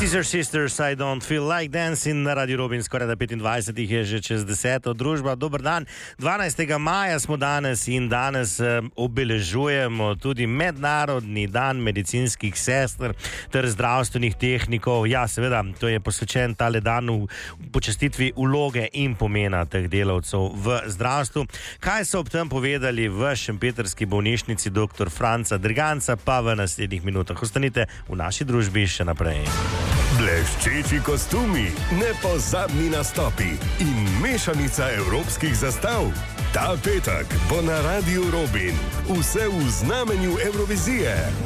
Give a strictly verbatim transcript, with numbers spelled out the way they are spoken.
Sister Sisters, I don't feel like dancing na Radio Robin, skoraj da petindvajset je že čez deseto družba. Dober dan, dvanajstega maja smo danes in danes eh, obeležujemo tudi Mednarodni dan medicinskih sester ter zdravstvenih tehnikov. Ja, seveda, to je posvečen tale dan v počastitvi vloge in pomena teh delavcev v zdravstvu. Kaj so ob tem povedali v šempetrski bolnišnici doktor Franca Derganca, pa v naslednjih minutah. Ostanite v naši družbi še naprej. Bleščeči kostumi, nepozabni nastopi in mešanica evropskih zastav. Ta petek bo na Radiu Robin vse v znamenju Evrovizije.